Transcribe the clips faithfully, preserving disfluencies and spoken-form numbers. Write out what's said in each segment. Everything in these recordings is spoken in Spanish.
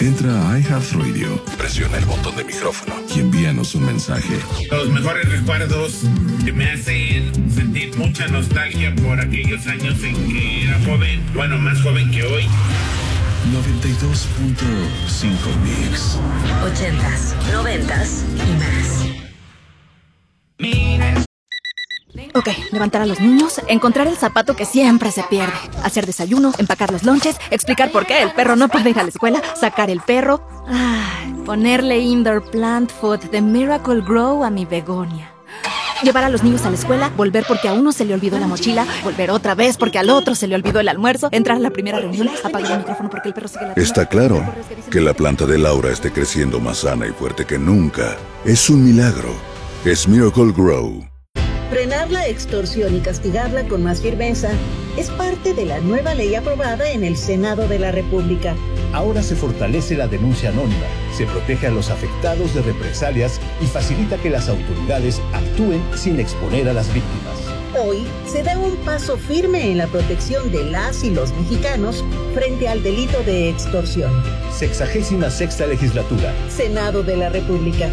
Entra a iHeartRadio, presiona el botón de micrófono y envíanos un mensaje. Los mejores recuerdos que me hacen sentir mucha nostalgia por aquellos años en que era joven, bueno, más joven que hoy. noventa y dos punto cinco Mix. Ochentas, noventas y más. Mira. Ok, levantar a los niños, encontrar el zapato que siempre se pierde, hacer desayuno, empacar los lonches, explicar por qué el perro no puede ir a la escuela, sacar el perro, ay, ponerle indoor plant food de Miracle Grow a mi begonia. Llevar a los niños a la escuela, volver porque a uno se le olvidó la mochila, volver otra vez porque al otro se le olvidó el almuerzo, entrar a la primera reunión, apagar el micrófono porque el perro sigue la... Está claro que la planta de Laura esté creciendo más sana y fuerte que nunca. Es un milagro. Es Miracle Grow. Frenar la extorsión y castigarla con más firmeza es parte de la nueva ley aprobada en el Senado de la República. Ahora se fortalece la denuncia anónima, se protege a los afectados de represalias y facilita que las autoridades actúen sin exponer a las víctimas. Hoy se da un paso firme en la protección de las y los mexicanos frente al delito de extorsión. Sexagésima sexta legislatura. Senado de la República.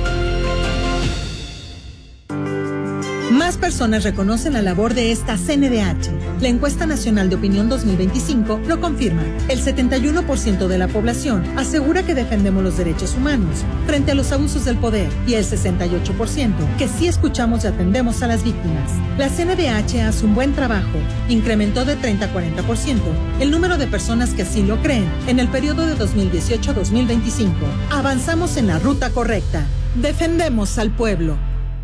Más personas reconocen la labor de esta C N D H. La encuesta nacional de opinión dos mil veinticinco lo confirma. El setenta y uno por ciento de la población asegura que defendemos los derechos humanos frente a los abusos del poder y el sesenta y ocho por ciento que sí escuchamos y atendemos a las víctimas. La C N D H hace un buen trabajo. Incrementó de treinta a cuarenta por ciento el número de personas que así lo creen en el periodo de dos mil dieciocho a dos mil veinticinco. Avanzamos en la ruta correcta. Defendemos al pueblo.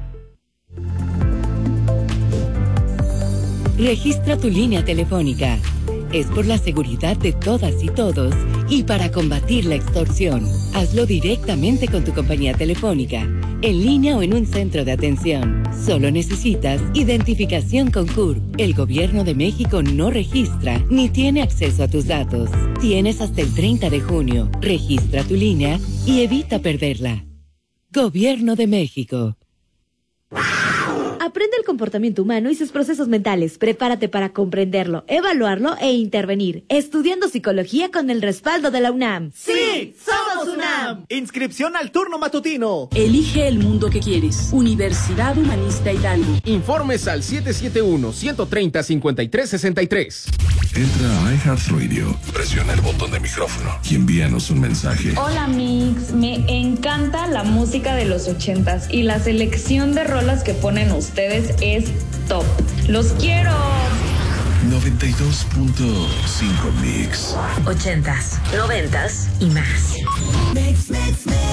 Registra tu línea telefónica. Es por la seguridad de todas y todos y para combatir la extorsión. Hazlo directamente con tu compañía telefónica, en línea o en un centro de atención. Solo necesitas identificación con C U R. El Gobierno de México no registra ni tiene acceso a tus datos. Tienes hasta el treinta de junio. Registra tu línea y evita perderla. Gobierno de México. Aprende el comportamiento humano y sus procesos mentales. Prepárate para comprenderlo, evaluarlo e intervenir. Estudiando psicología con el respaldo de la UNAM. ¡Sí! ¡Somos UNAM! Inscripción al turno matutino. Elige el mundo que quieres. Universidad Humanista Hidalgo. Informes al siete siete uno, uno tres cero, cinco tres seis tres. Entra a iHeartRadio, presiona el botón de micrófono y envíanos un mensaje. Hola Mix, me encanta la música de los ochentas y la selección de rolas que ponen ustedes es top. ¡Los quiero! noventa y dos punto cinco Mix. Ochentas, noventas y más. Mix, mix, mix.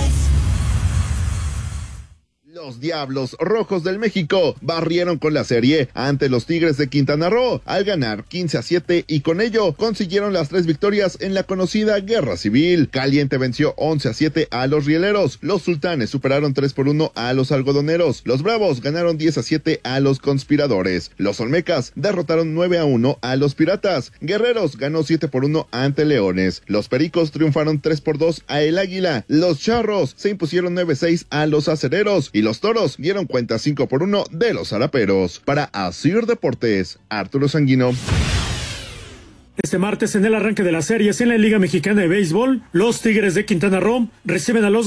Los Diablos Rojos del México barrieron con la serie ante los Tigres de Quintana Roo al ganar quince a siete y con ello consiguieron las tres victorias en la conocida Guerra Civil. Caliente venció once a siete a los Rieleros, los Sultanes superaron tres por uno a los Algodoneros, los Bravos ganaron diez a siete a los Conspiradores, los Olmecas derrotaron nueve a uno a los Piratas, Guerreros ganó siete por uno ante Leones, los Pericos triunfaron tres por dos a el Águila, los Charros se impusieron nueve a seis a los Acereros y los Los Toros dieron cuenta cinco por uno de los Zaraperos. Para Asir Deportes, Arturo Sanguino. Este martes, en el arranque de las series en la Liga Mexicana de Béisbol, los Tigres de Quintana Roo reciben a los